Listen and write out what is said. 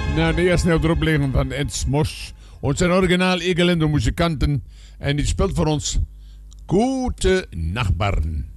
Nou, de eerste heel erop liggen van Ed Smosh. Ons zijn originaal Egelinde muzikanten. En die speelt voor ons Gute Nachbarn.